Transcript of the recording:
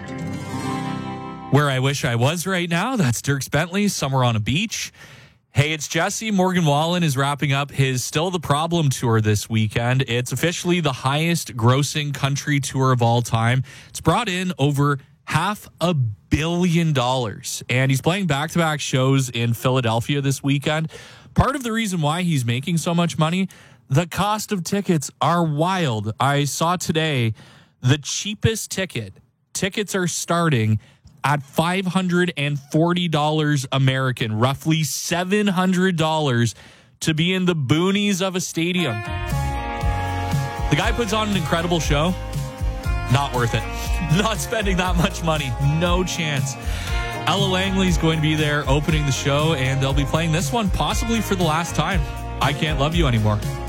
Where I wish I was right now, that's Dierks Bentley, somewhere on a beach. Hey, it's Jesse. Morgan Wallen is wrapping up his Still the Problem tour this weekend. It's officially the highest grossing country tour of all time. It's brought in over $500 million, and he's playing back-to-back shows in Philadelphia this weekend. Part of the reason why he's making so much money, the cost of tickets are wild. I saw today the cheapest tickets are starting at $540 American, roughly $700 to be in the boonies of a stadium. The guy puts on an incredible show. Not worth it. Not spending that much money. No chance. Ella Langley's going to be there opening the show, and they'll be playing this one possibly for the last time. I Can't Love You Anymore.